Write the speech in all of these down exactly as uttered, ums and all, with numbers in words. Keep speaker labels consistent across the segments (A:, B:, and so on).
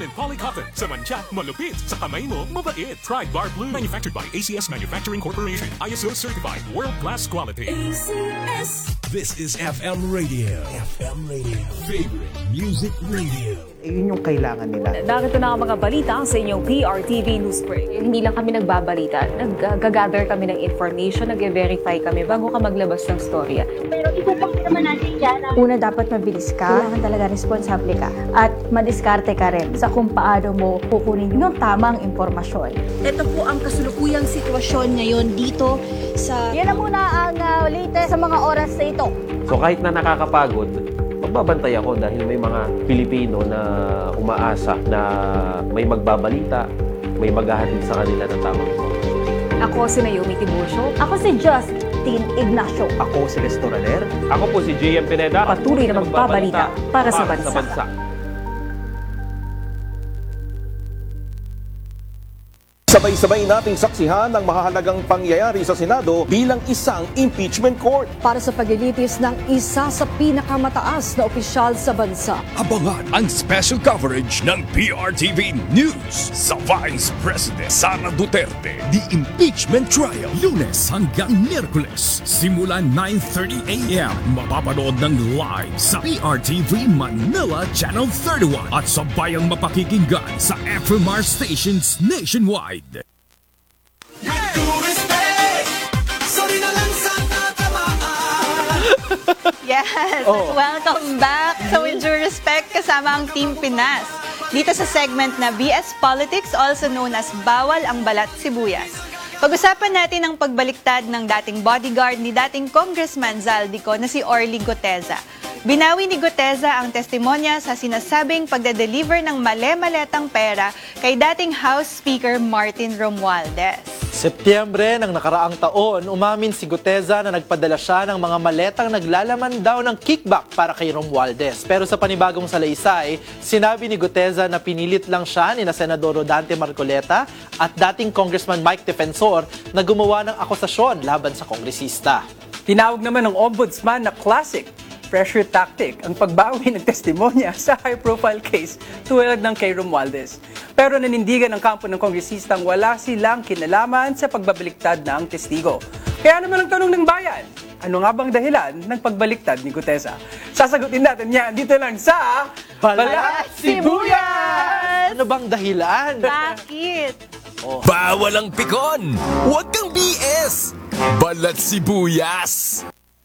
A: Polycotton. Sa mancha, malupit. Sa kamay mo, mabait. Try Bar Blue. Manufactured by A C S Manufacturing Corporation. I S O certified. World-class quality.
B: A C S.
C: This is F M Radio. F M Radio. Favorite Music Radio.
D: Eh, yun yung kailangan nila.
E: Narito na ang mga balita sa inyong P R T V News Break. Hindi lang kami nagbabalita, nag-gather kami ng information, nag-verify kami bago ka maglabas ng storya.
F: Pero itutok naman natin dyan.
G: Una, dapat mabilis ka. Kailangan talaga responsable ka. At madiskarte ka rin sa kung paano mo kukunin yung tamang impormasyon.
H: Ito po ang kasulukuyang sitwasyon ngayon dito sa...
G: Yan na muna ang uh, latest sa mga oras na ito.
I: So kahit na nakakapagod, magbabantay ako dahil may mga Pilipino na umaasa na may magbabalita, may maghahatid sa kanila ng tamang information.
E: Ako si Naomi Tiburcio.
G: Ako si Justin Ignacio.
D: Ako si Restoraner.
I: Ako po si J M Pineda.
E: Patuloy na magbabalita para sa bansa.
I: Sa bansa.
J: Sabay-sabay nating saksihan ang mahalagang pangyayari sa Senado bilang isang impeachment court.
B: Para sa paglilitis ng isa sa pinakamataas na opisyal sa bansa.
C: Abangan ang special coverage ng P R T V News sa Vice President Sara Duterte. The Impeachment Trial. Lunes hanggang Miyerkules. Simula nine thirty a m Mapapanood ng live sa P R T V Manila Channel thirty-one at sabayang mapakikinggan sa F M R stations nationwide.
H: Yes!
D: Oh.
H: Welcome back sa With Due Respect kasama ang Team Pinas. Dito sa segment na B S Politics, also known as Bawal ang Balat Sibuyas. Pag-usapan natin ang pagbaliktad ng dating bodyguard ni dating Congressman Zaldico na si Orly Goteza. Binawi ni Goteza ang testimonya sa sinasabing pagde-deliver ng male-maletang pera kay dating House Speaker Martin Romualdez.
K: Setyembre ng nakaraang taon, umamin si Goteza na nagpadala siya ng mga maletang naglalaman daw ng kickback para kay Romualdez. Pero sa panibagong salaysay, sinabi ni Goteza na pinilit lang siya ni na Senador Dante Marcoleta at dating Congressman Mike Defensor na gumawa ng akusasyon laban sa kongresista.
L: Tinawag naman ng ombudsman na classic pressure tactic ang pagbawi ng testimonya sa high-profile case tulad ng kay Romualdez. Pero nanindigan ng kampo ng kongresistang wala silang kinalaman sa pagbabaliktad ng testigo. Kaya naman ang tanong ng bayan, ano nga bang dahilan ng pagbaliktad ni Goteza? Sasagutin natin yan dito lang sa
K: Balat Sibuyas! Ano bang dahilan?
H: Bakit?
K: Oh.
C: Bawal ang pikon! Huwag kang B S! Balat Sibuyas!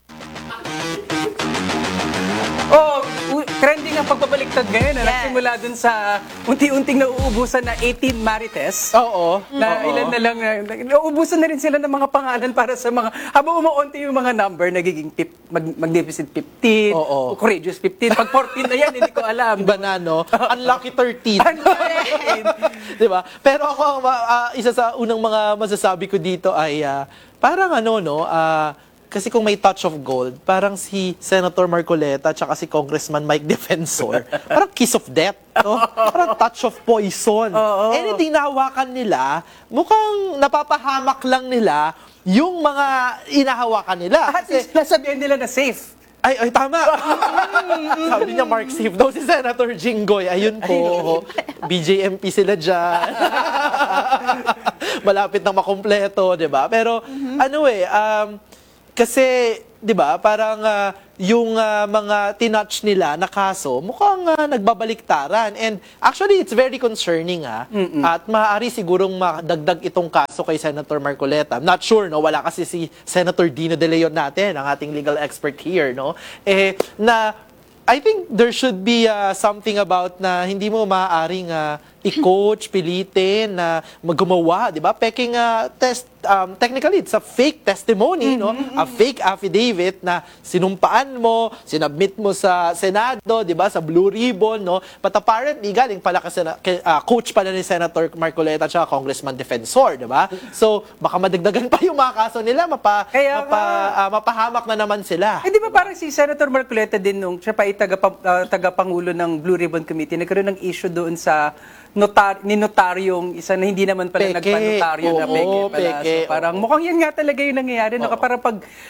L: Oh, trending ang pagbabaliktad ngayon.
H: Yes.
L: Yes. Nagsimula dun sa unti-unting nauubusan na eighteen Marites.
K: Oo.
L: Na
K: Oo.
L: ilan na lang, na- nauubusan na rin sila ng mga pangalan para sa mga, habang umuunti yung mga number, nagiging pip, mag, magnificent fifteen,
K: Oo.
L: courageous fifteen. Pag fourteen na yan, hindi ko alam.
K: Iba na, no? Unlucky thirteen. Diba? Pero ako, uh, isa sa unang mga masasabi ko dito ay uh, parang ano, no? Uh, kasi kung may touch of gold, parang si Senator Marcoleta at si Congressman Mike Defensor, parang kiss of death. No? Parang touch of poison.
L: Oo.
K: Anything na hawakan nila, mukhang napapahamak lang nila yung mga inahawakan nila.
L: At least nasabihan nila na safe.
K: Ay, ay, tama. Sabi niya, Mark safe daw si Senator Jinggoy. Ayun po. B J M P sila dyan. Malapit na makompleto, di ba? Pero, mm-hmm. ano eh, um, kasi, di ba, parang uh, yung uh, mga tinouch nila na kaso, mukhang uh, nagbabaliktaran. And actually, it's very concerning, ha? Mm-mm. At maaari sigurong madagdag itong kaso kay Senator Marcoleta. I'm not sure, no? Wala kasi si Senator Dino De Leon natin, ang ating legal expert here, no? Eh, na I think there should be uh, something about na hindi mo maaaring uh, i-coach, pilitin, na uh, gumawa, di ba? Peking uh, test, um, technically, it's a fake testimony, no? A fake affidavit na sinumpaan mo, sinubmit mo sa Senado, di ba? Sa Blue Ribbon, no? But apparently, galing pala kasi uh, coach pala ni Senator Marcoleta at Congressman Defensor, di ba? So, baka madagdagan pa yung mga kaso nila, mapa,
L: Kaya,
K: mapa, uh, mapahamak na naman sila.
L: Eh, di ba parang si Senator Marcoleta din nung siya pa ay taga, uh, tagapangulo ng Blue Ribbon Committee, nagkaroon ng issue doon sa notar ni notaryong isa na hindi naman pala
K: Peke.
L: nagpa-notaryo na
K: Oo,
L: peke pala.
K: peke.
L: So parang
K: Oo.
L: mukhang yan nga talaga yung nangyayari. No?
K: Oo.
L: Parang pag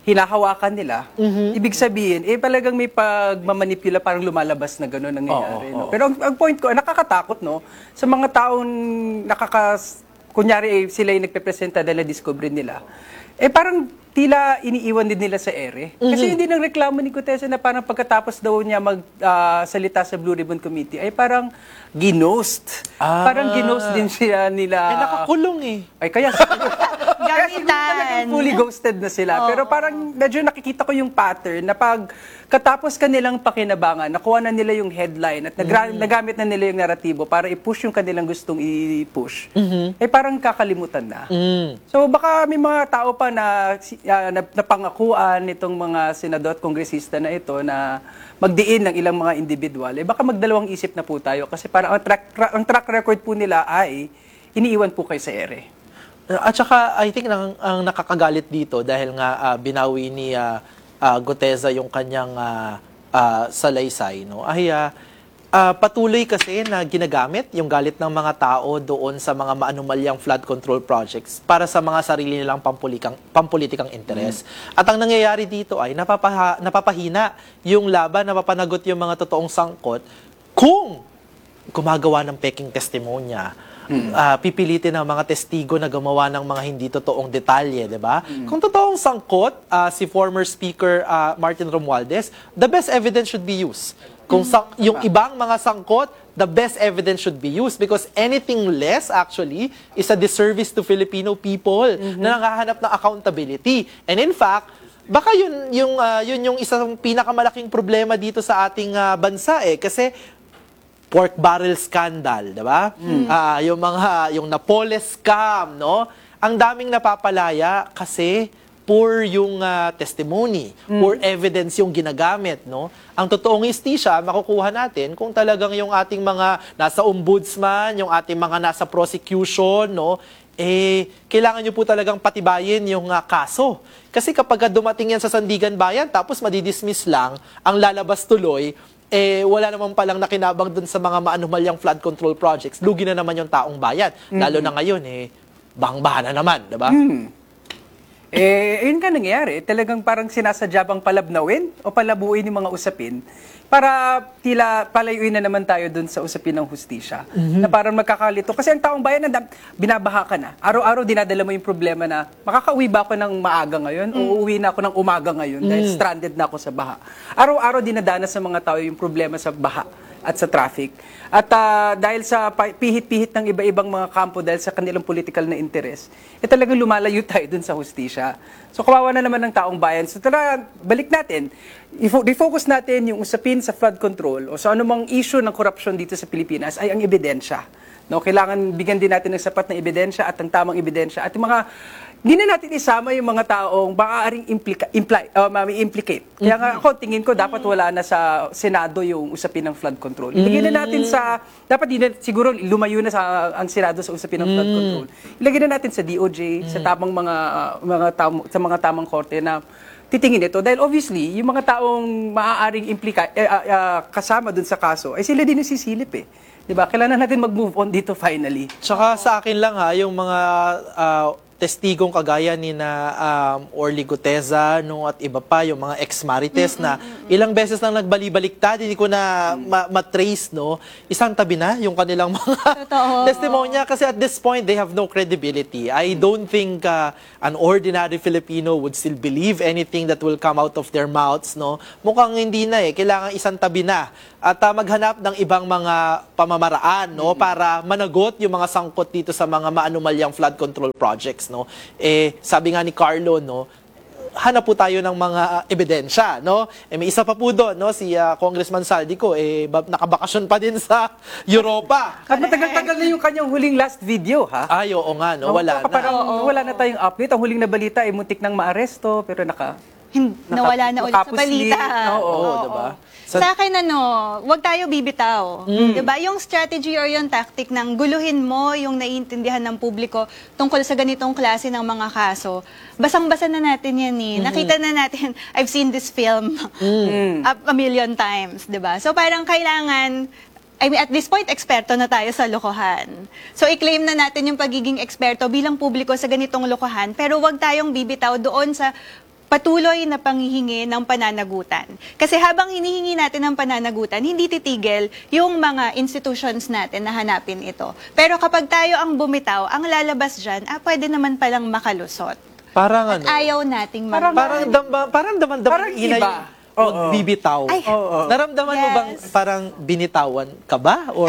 L: hinahawakan nila, ibig sabihin, eh talagang may pagmamanipula, parang lumalabas na gano'n nangyayari.
K: Oo,
L: no?
K: oo.
L: Pero ang, ang point ko, nakakatakot, no? Sa mga taong nakakas... Kunyari, eh, sila yung nagpe-presenta dahil na-discover nila. Eh parang tila iniiwan din nila sa ere. Kasi hindi nang reklamo ni Gutesa na parang pagkatapos daw niya magsalita sa Blue Ribbon Committee, ay parang ginost.
K: Ah.
L: Parang ginost din siya nila.
K: Eh, nakakulong eh.
L: Ay, kaya kaya siguro talagang fully ghosted na sila.
H: Oo.
L: Pero parang medyo nakikita ko yung pattern na pag katapos kanilang pakinabangan, nakuha na nila yung headline at nagra- nagamit na nila yung naratibo para i-push yung kanilang gustong i-push, eh parang kakalimutan na. So baka may mga tao pa na uh, napangakuan nitong mga senador at kongresista na ito na magdiin ng ilang mga individual, eh baka magdalawang isip na po tayo kasi parang ang track, ang track record po nila ay iniiwan po kayo sa ere.
K: At saka, I think ang, ang nakakagalit dito dahil nga ah, binawi ni ah, ah, Gutesa yung kanyang ah, ah, salaysay, no? Ay ah, ah, patuloy kasi na ginagamit yung galit ng mga tao doon sa mga maanumalyang flood control projects para sa mga sarili nilang pampulikang, pampulitikang interes. At ang nangyayari dito ay napapaha, napapahina yung laban, napapanagot yung mga totoong sangkot kung gumagawa ng peking testimonya. Uh, pipilitin ng mga testigo na gumawa ng mga hindi totoong detalye, di ba? Mm. Kung totoong sangkot, uh, si former Speaker uh, Martin Romualdez, the best evidence should be used. Kung sang- yung ibang mga sangkot, the best evidence should be used because anything less actually is a disservice to Filipino people mm-hmm. na nanghahanap ng accountability. And in fact, baka yun yung uh, yun yung isang pinakamalaking problema dito sa ating uh, bansa eh kasi pork barrel scandal, 'di ba? Mm. Uh, yung mga yung Napoles scam, no? Ang daming napapalaya kasi poor yung uh, testimony, mm. poor evidence yung ginagamit, no? Ang totoong istisya makukuha natin kung talagang yung ating mga nasa ombudsman, yung ating mga nasa prosecution, no? Eh, kailangan nyo po talagang patibayin yung uh, kaso. Kasi kapag dumating yan sa Sandigan Bayan, tapos madidismiss lang, ang lalabas tuloy, eh, wala naman palang nakinabang dun sa mga maanumalyang flood control projects. Lugi na naman yung taong bayan. Mm-hmm. Lalo na ngayon, eh, bang-baha na naman, diba?
L: Mm. Eh, yun ka nangyayari. Talagang parang sinasadya bang palabnawin o palabuin yung mga usapin para tila palayuin na naman tayo dun sa usapin ng hustisya. Mm-hmm. Na parang magkakalito. Kasi ang taong bayan, binabaha ka na. Araw-araw dinadala mo yung problema na makakauwi ba ako ng maaga ngayon mm. o uuwi na ako ng umaga ngayon dahil mm. stranded na ako sa baha. Araw-araw dinadana sa mga tao yung problema sa baha at sa traffic. At uh, dahil sa pihit-pihit ng iba-ibang mga kampo dahil sa kanilang political na interes, eh talagang lumalayo tayo dun sa hustisya. So kawawa na naman ng taong bayan. So tara, balik natin. I-focus natin yung usapin sa flood control o sa anumang issue ng korupsyon dito sa Pilipinas ay ang ebidensya. No, kailangan bigyan din natin ng sapat na ebidensya at ang tamang ebidensya at yung mga hindi na natin isama yung mga taong maaaring implica, imply, uh, implicate. Kaya nga ako, tingin ko, dapat wala na sa Senado yung usapin ng flood control. Ilagay na natin sa, dapat di na, siguro lumayo na sa ang Senado sa usapin ng flood control. Ilagay na natin sa D O J, sa tamang mga, uh, mga tam, sa mga tamang korte na titingin ito. Dahil obviously, yung mga taong maaaring implica, uh, uh, uh, kasama dun sa kaso, ay sila din nasisilip eh. Diba? Kailangan natin mag-move on dito finally.
K: Tsaka sa akin lang ha, yung mga uh, testigong kagaya ni na um, Orly Guteza no, at iba pa, yung mga ex-marites mm-hmm. na ilang beses nang nagbali-baliktad, hindi ko na ma- matrace, no? Isang tabi na yung kanilang mga testimonya kasi at this point, they have no credibility. I don't think uh, an ordinary Filipino would still believe anything that will come out of their mouths, no? Mukhang hindi na eh. Kailangan isang tabi na at uh, maghanap ng ibang mga pamamaraan, no? Para managot yung mga sangkot dito sa mga maanumalyang flood control projects, no? Eh, sabi nga ni Carlo, no? Hanap po tayo ng mga uh, ebidensya, no? Eh, may isa pa po doon, no? Si uh, Congressman Saldico, eh, nakabakasyon pa din sa Europa.
L: At matagal-tagal na yung kanyang huling last video, ha?
K: Ay, oo nga, no? Wala na.
L: Parang, wala na tayong update. Ang huling na balita ay muntik nang maaresto, pero naka...
H: Nawala na ulit sa balita.
L: Oo, oo,
H: oo,
L: diba?
H: Sa, sa akin, ano, wag tayo bibitaw.
K: Mm.
H: Diba? Yung strategy or yung tactic ng guluhin mo yung naiintindihan ng publiko tungkol sa ganitong klase ng mga kaso. Basang-basa na natin yan eh. Mm-hmm. Nakita na natin, I've seen this film mm. a, a million times. Diba? So parang kailangan, I mean, at this point, eksperto na tayo sa lokohan. So, i-claim na natin yung pagiging eksperto bilang publiko sa ganitong lokohan, pero wag tayong bibitaw doon sa patuloy na panghihingi ng pananagutan. Kasi habang hinihingi natin ng pananagutan, hindi titigil yung mga institutions natin na hanapin ito. Pero kapag tayo ang bumitaw, ang lalabas dyan, ah, pwede naman palang makalusot.
K: Parang ano?
H: At ayaw nating
K: Parang,
H: mag-
K: parang, damba, parang daman-daman
L: Parang
K: ina
L: iba.
K: yung magbibitaw.
H: Ay,
L: Oo.
K: Naramdaman mo
H: Yes.
K: bang parang binitawan ka ba? Or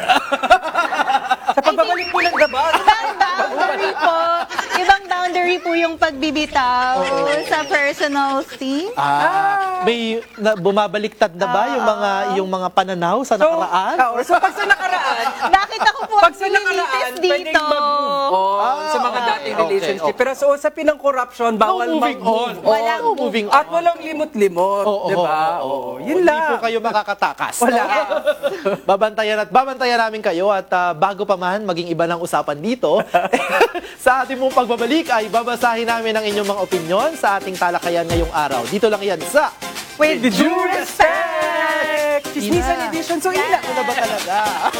L: Sa pagbabalik po ng daba.
H: Ibang boundary po. Ibang boundary po yung pagbibitaw sa personal thing.
K: ah, may na, bumabaliktad na ba yung mga yung mga pananaw sa
L: So,
K: nakaraan?
L: oo. so pag sa nakaraan,
H: Bakit ako po
L: pag
H: ang
L: sa nakaraan,
H: nililitis
L: pwedeng
H: dito?
L: mag-move on sa mga
K: okay,
L: dating
K: okay,
L: relationship.
K: okay.
L: Pero sa usapin ng corruption, bawal
K: No moving
L: mag-move
K: on.
H: Walang
K: Oo, moving on.
L: At walang limot-limot,
K: Oo,
L: di ba?
K: oo, oo.
L: Oo, yun
K: Hindi
L: lang.
K: po kayo makakatakas.
L: Wala.
K: Babantayan at babantayan namin kayo at ah, bago pa man maging iba ng usapan dito, sa ating mong pagbabalik ay babasahin namin ang inyong mga opinyon sa ating talakayan ngayong araw. Dito lang yan sa
L: With due respect! Chismisan
K: Ina.
L: edition. So, ina.
K: Ano na ba talaga?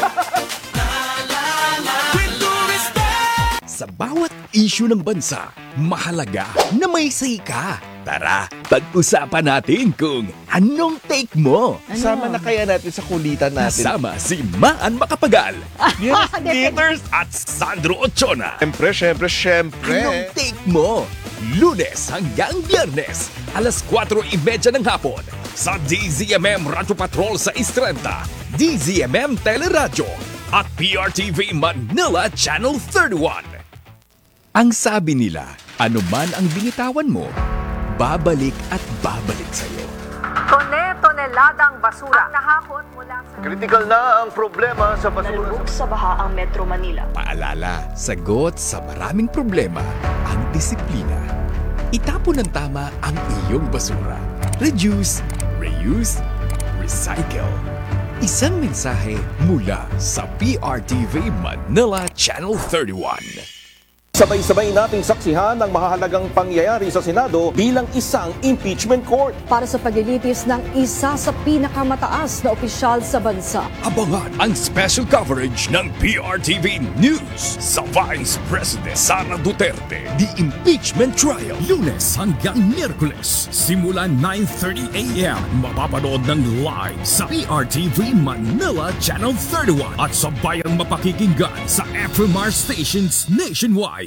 C: Sa bawat issue ng bansa, mahalaga na may say ka. Tara, pag-usapan natin kung anong take mo.
J: Sama na kaya natin sa kulitan natin.
C: Kasama si Maan Macapagal,
J: Yes,
C: Peters at Sandro Ochona.
J: Siyempre, siyempre, siyempre.
C: Anong take mo? Lunes hanggang Biyernes, alas kwatro trenta ng hapon sa D Z M M Radio Patrol sa Istrenta, D Z M M Teleradyo at P R T V Manila Channel thirty-one. Ang sabi nila, ano man ang binitawan mo, babalik at babalik sa'yo.
M: Tone-toneladang basura ang nahakot mula sa...
J: Critical na ang problema sa basura.
M: sa baha ang Metro Manila.
C: Paalala, sagot sa maraming problema ang disiplina. Itapon ng tama ang iyong basura. Reduce, reuse, recycle. Isang mensahe mula sa P R T V Manila Channel thirty-one.
J: Sabay-sabay nating saksihan ang mahalagang pangyayari sa Senado bilang isang impeachment court.
B: Para sa paglilitis ng isa sa pinakamataas na opisyal sa bansa.
C: Abangan ang special coverage ng P R T V News sa Vice President Sara Duterte, The Impeachment Trial. Lunes hanggang Miyerkules, simula nine thirty a m Mapapanood ng live sa P R T V Manila Channel thirty-one at sabayang mapakikinggan sa F M R stations nationwide.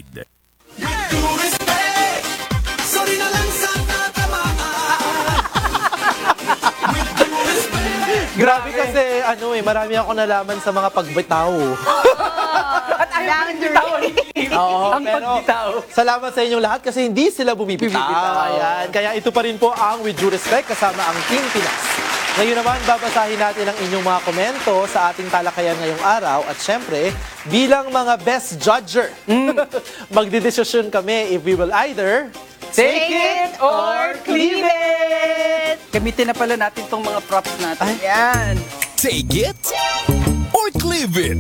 K: Grabe kasi ano eh, marami ako nalaman sa mga pagbitaw.
L: At ayaw bitawan.
K: Oo,
L: Ang
K: pero
L: pagbitaw.
K: salamat sa inyong lahat kasi hindi sila bumibitaw.
L: Bumibitaw.
K: Ayan. Kaya ito pa rin po ang With Due Respect kasama ang Team Pinas. Ngayon naman, babasahin natin ang inyong mga komento sa ating talakayan ngayong araw. At syempre, bilang mga best judger, magdidesisyon kami if we will either
L: Take it or leave it! Gamitin na pala natin tong mga props natin. Yan.
C: Take it or leave it.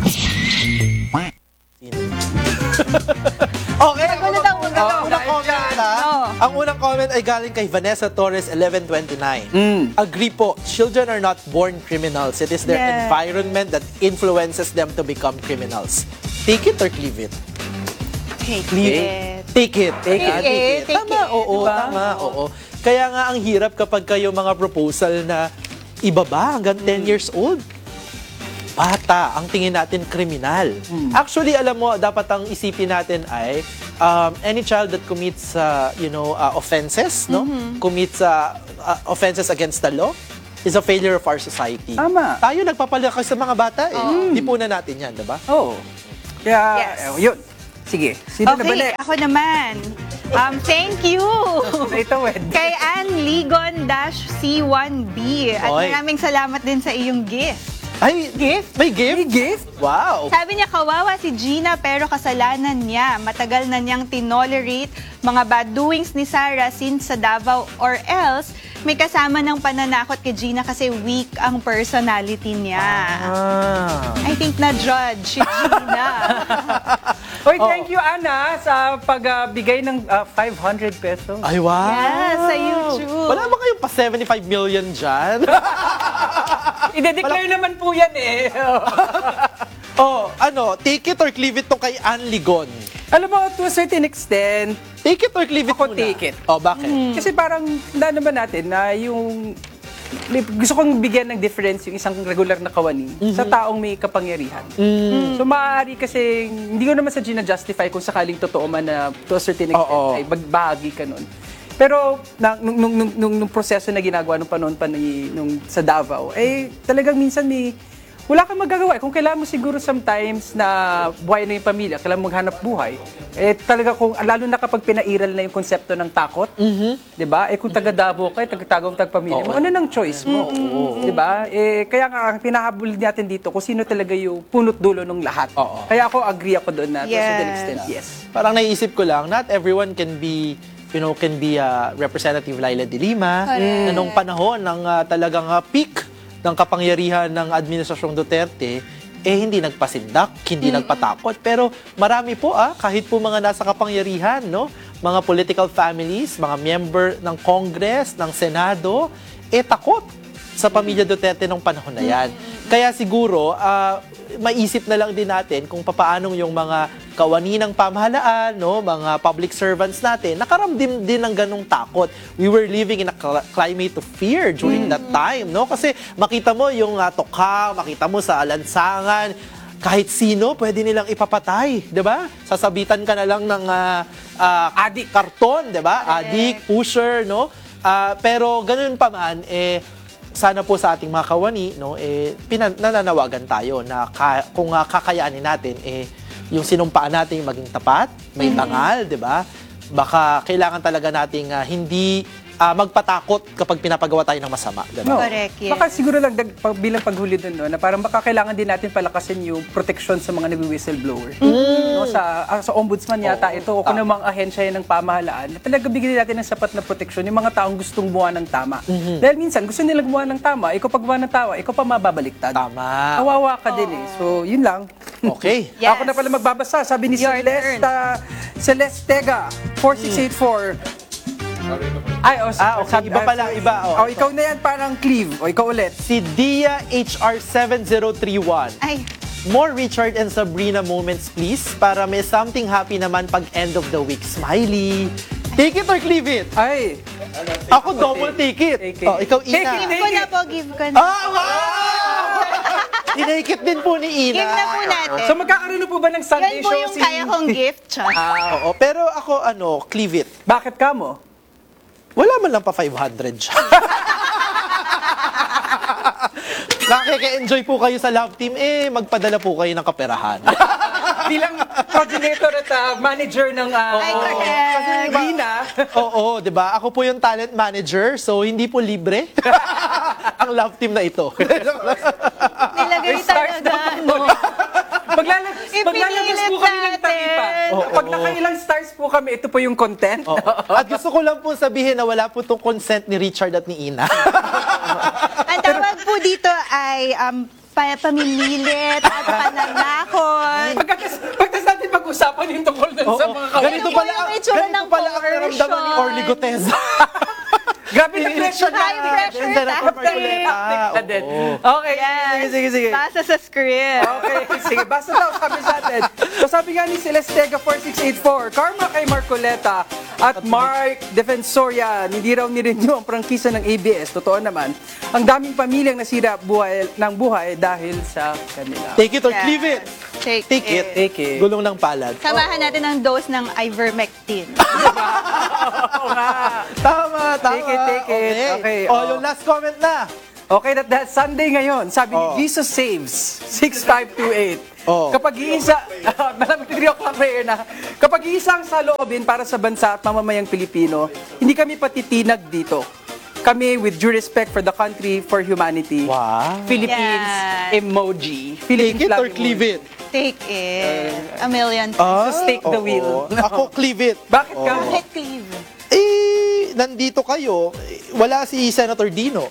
K: Okay, ang
H: Nagulat
K: unang,
H: ako,
K: ang
H: nagulat.
K: unang comment na,
H: No.
K: ang unang comment ay galing kay Vanessa Torres eleven twenty-nine.
L: Mm.
K: Agree po, children are not born criminals. It is their
H: Yeah.
K: environment that influences them to become criminals. Take it or leave it?
H: Take
K: Leave
H: it.
K: Take it.
H: Take
K: Ah,
H: it, take
K: Tama,
H: it.
K: oo,
L: Diba?
K: tama, oo. Kaya nga ang hirap kapag kayo mga proposal na ibaba hanggang ten years old. Bata, ang tingin natin kriminal. Actually, alam mo, dapat ang isipin natin ay um, any child that commits, uh, you know, uh, offenses, no? Commits uh, uh, offenses against the law is a failure of our society.
L: Tama.
K: Tayo nagpapalaki sa mga bata eh. Di po na natin yan, diba?
L: Oh. Kaya,
H: Yes.
L: eh, yun. Sige. Sino na ba
H: Okay,
L: next?
H: ako naman. Um, thank you!
L: Ito, Wed.
H: Kay Ann Ligon-C one B. At
K: Oy.
H: maraming salamat din sa iyong gift.
K: Ay,
H: Gift?
K: may gift?
L: May gift?
K: Wow.
H: Sabi niya, kawawa si Gina pero kasalanan niya. Matagal na niyang tinolerate mga bad doings ni Sarah since sa Davao or else may kasama ng pananakot kay Gina kasi weak ang personality niya.
K: Ah.
H: I think na-judge si Gina.
L: Hoy, thank you, Ana, sa pagbigay ng ah, five hundred pesos.
K: Ay, wow.
H: Yes, sa YouTube.
K: Wala ba kayong pa seventy-five million dyan?
L: I-declare naman po yan eh.
K: oh, ano, take it or leave it to kay Ann Ligon.
L: Alam mo, to a certain extent,
K: take it or leave it
L: ako
K: muna.
L: take it.
K: Oh, bakit?
L: Kasi parang, na naman natin na yung, gusto kong bigyan ng difference yung isang regular na kawani sa taong may kapangyarihan. So maaari kasi, hindi ko naman sa gina-justify kung sakaling totoo man na to a certain extent
K: Oo.
L: ay magbahagi ka nun. Pero na, nung, nung, nung, nung, nung proseso na ginagawa nung panahon pa ni, nung, sa Davao, eh talagang minsan may, wala kang magagawa. Kung kailangan mo siguro sometimes na buhay na yung pamilya, kailangan mo maghanap buhay, eh talaga kung, lalo na kapag pinairal na yung konsepto ng takot, di ba? Eh kung taga Davao ka, taga-tagaw taga-pamilya mo, ano nang choice mo? Di ba? Eh kaya nga, ang pinahabol natin dito kung sino talaga yung punot dulo ng lahat.
K: Oo.
L: Kaya ako agree ako doon na to a certain
H: Yes.
L: extent, yes.
K: Parang naisip ko lang, not everyone can be, you know, can be a Representative Laila de Lima na nung panahon ng ah, talagang ah, peak ng kapangyarihan ng Administrasyong Duterte, eh hindi nagpasindak, hindi nagpatakot. Pero marami po ah, kahit po mga nasa kapangyarihan, no? Mga political families, mga member ng Congress, ng Senado, eh takot sa pamilya Duterte nung panahon na yan. Kaya siguro, ah, maisip na lang din natin kung papaanong yung mga kawani ng pamahalaan, no, mga public servants natin, nakaramdam din ng ganong takot. We were living in a cl- climate of fear during that time, no? Kasi makita mo yung uh, tukha, makita mo sa lansangan, kahit sino pwede nilang ipapatay, 'di ba? Sasabitan ka na lang ng uh, uh, adik karton, 'di ba? Adik, pusher, no? Uh, pero ganoon pa man eh sana po sa ating mga kawani, no, eh, pinan- nananawagan tayo na ka- kung uh, kakayanin natin, eh, yung sinumpaan natin maging tapat, may bangal, di ba? Baka kailangan talaga nating uh, hindi uh, magpatakot kapag pinapagawa tayo ng masama. Diba?
L: No.
H: Correct, yes.
L: Baka siguro lang dag, pag, bilang paghuli dun, no, na parang baka kailangan din natin palakasin yung protection sa mga nag-whistleblower. No, sa, ah, sa ombudsman yata ito, o kung namang ahensya yan ng pamahalaan, na talaga bigyan natin ng sapat na proteksyon yung mga taong gustong buwan ng tama. Dahil minsan, gusto nilang buwan ng tama, ikaw pag buwan ng tama, ikaw pa mababaliktad.
K: Tama.
L: Kawawa ka din eh. So, yun lang.
K: Okay.
H: Yes.
L: Ako na pala magbabasa. Sabi ni
H: Your
L: Celeste,
H: turn.
L: ah, Celeste Tega, four six eight four. Ay, oh,
K: Ah, okay. Iba pala, iba, oh.
L: Oh, ikaw na yan, parang Cleve. O, ikaw ulit.
K: Si Dia H R seven zero three one.
H: Ay,
K: More Richard and Sabrina moments, please, para may something happy naman pag end of the week. Smiley. Take it or leave it?
L: Ay,
K: Ako double take it.
L: Take it.
K: Oh, ikaw,
L: Take
K: Ina.
L: it,
H: give ko na po, give ko na.
K: Ah, wow! Tinake it din po ni Ina.
H: Give na po natin.
L: so magkakaroon na po ba ng Sunday
H: Yan po
L: show
H: yung
L: si...
H: kaya kong gift, Char.
K: Ah, oo. Pero ako, ano, cleave it.
L: Bakit ka mo?
K: Wala man lang pa five hundred siya. Nakaka-enjoy po kayo sa love team, eh, magpadala po kayo ng kaperahan.
L: Bilang coordinator at ah, manager ng uh,
H: Ay, correct.
L: Rina.
K: Oo, di ba? Ako po yung talent manager, so hindi po libre ang love team na ito.
H: Nilagay
L: stars
H: talaga,
L: na
H: no?
L: Maglalag, maglalabas po kami ng takipa.
K: Oo.
L: Pag nakailang stars po kami, ito po yung content.
K: Oo. At gusto ko lang po sabihin na wala po itong consent ni Richard at ni Ina.
H: Ang tawag po dito ay um, pa- pamimilit at pananakot.
L: Pagkatas, pagkatas natin pag-usapan yung tungkol dun sa mga kawin.
K: Ganito pala,
H: yung itsura
K: ganito
H: ng
K: pala ang naramdaman ni Orly Guteza.
L: Grabe na pressure na.
H: High pressure tactic.
K: Ah,
L: Na din.
K: oo.
L: Okay, sige, sige, sige.
H: Basa sa script.
L: Okay, sige. Basta daw, sabi sa atin. So sabi nga ni Celestega four six eight four, karma kay Marcoleta at Mark Defensoria, hindi raw nirenew ang prangkisa ng A B S. Totoo naman. Ang daming pamilyang nasira buhay, ng buhay dahil sa kanila.
K: Take it or
H: Yes.
K: leave it.
H: Take,
K: Take it.
L: Take it.
K: Gulong ng palad.
H: Samahan natin ang dose ng ivermectin.
L: Oo nga.
K: Tama, tama.
L: Take it, take it. Okay,
K: Oh,
L: oh.
K: yung last comment na.
L: Okay, that, that Sunday ngayon, sabi
K: Oh.
L: ni Jesus Saves, six five two eight.
K: Oh.
L: Kapag iisa, malamang three o'clock prayer na, kapag iisa ang saloobin para sa bansa at mamamayang Pilipino, hindi kami patitinag dito. Kami, with due respect for the country, for humanity,
K: Wow.
L: Philippines
H: Yan.
L: emoji.
K: Take
L: Philippines
K: it
L: flag
K: or leave
L: emoji.
K: it?
H: Take it. A million.
K: Ah,
L: Jesus, take the
K: oo.
L: wheel.
K: Ako, cleave it.
L: Bakit ka?
K: Oo.
H: Bakit cleave?
K: Eh, nandito kayo, eh, wala si Senator Dino.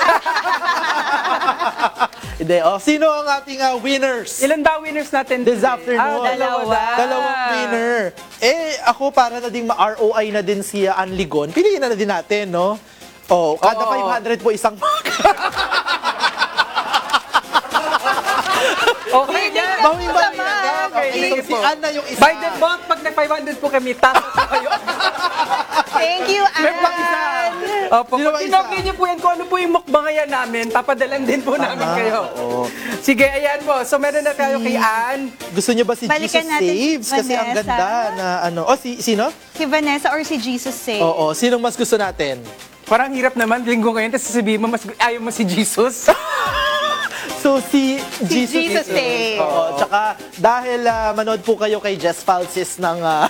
K: Hindi, oh. Sino ang ating uh, winners?
L: Ilan ba winners natin?
K: This
L: today?
K: afternoon.
L: Ah, dalawa.
K: Dalawang winner. Eh, ako para na ding ma-R O I na din si uh, Ann Ligon. Piliin na, na din natin, no? Oh, kada
L: Oo.
K: five hundred po isang
L: Okay, yan.
K: Bawing-bawi na. Okay,
L: sige
K: so si
L: po.
K: Ann na yung isa.
L: By default, pag nag five hundred po kami, tapos po kayo.
H: Thank you, Ann.
L: May pang isa. Opo,
K: Sino
L: pag
K: ba isa?
L: tinogin niyo po yan kung ano po yung mukbangayan namin, papadalan din po namin kayo.
K: Oo.
L: Sige, ayan po. So meron na tayo kay Ann.
K: Gusto niyo ba si
H: Balikan
K: Jesus
H: natin si
K: Saves? Kasi ang
H: Vanessa.
K: ganda na ano. Oh, si, sino?
H: Si Vanessa or si Jesus Say?
K: Oo, sinong mas gusto natin?
L: Parang hirap naman, linggo ngayon, tapos sasabihin mo, mas ayaw mo si Jesus.
K: So, si,
H: Si
K: Jesus,
H: Jesus Say.
K: Oo, tsaka dahil ah, manood po kayo kay Jess Falsis ng... ah,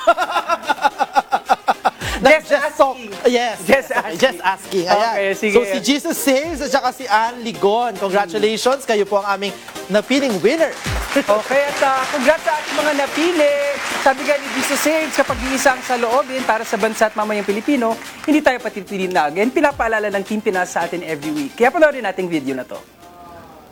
K: ng
L: Just
K: Jess Talk. Yes.
L: Just
K: okay,
L: asking.
K: Just asking. Ayan.
L: Okay, sige.
K: So, si Jesus Saves at saka si Ann Ligon. Congratulations. Kayo po ang aming napiling winner.
L: Okay, at uh, congrats sa ating mga napili. Sabi nga ni Jesus Saves, kapag iisang sa loobin para sa bansa at mamayang Pilipino, hindi tayo patitinagin. Pinapaalala ng Team Pinas sa atin every week. Kaya panoorin nating video na to.